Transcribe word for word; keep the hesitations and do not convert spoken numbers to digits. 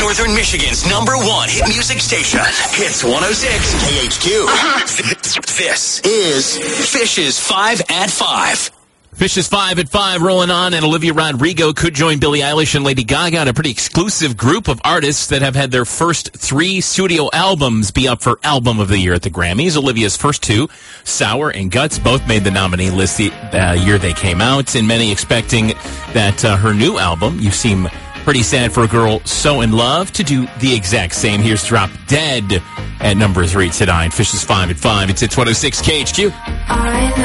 Northern Michigan's number one hit music station. Hits one oh six K H Q. Uh-huh. This is Fish's five at five. Fish's five at five rolling on, and Olivia Rodrigo could join Billie Eilish and Lady Gaga in a pretty exclusive group of artists that have had their first three studio albums be up for Album of the Year at the Grammys. Olivia's first two, Sour and Guts, both made the nominee list the uh, year they came out, and many expecting that uh, her new album, You Seem Pretty Sad for a Girl So in Love, to do the exact same. Here's Drop Dead at number three tonight. Fish's five at five. It's at one oh six K H Q. I know.